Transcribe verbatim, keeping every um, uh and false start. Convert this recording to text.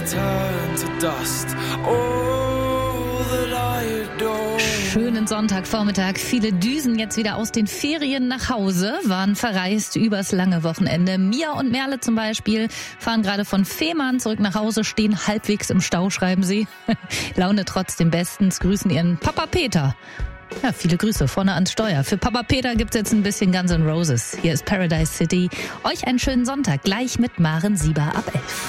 turn to dust. All that I adore. Schönen Sonntagvormittag. Viele düsen jetzt wieder aus den Ferien nach Hause, waren verreist übers lange Wochenende. Mia und Merle zum Beispiel fahren gerade von Fehmarn zurück nach Hause, stehen halbwegs im Stau, schreiben sie. Laune trotzdem bestens, grüßen ihren Papa Peter. Ja, viele Grüße vorne ans Steuer. Für Papa Peter gibt's jetzt ein bisschen Guns N' Roses. Hier ist Paradise City. Euch einen schönen Sonntag, gleich mit Maren Sieber ab elf.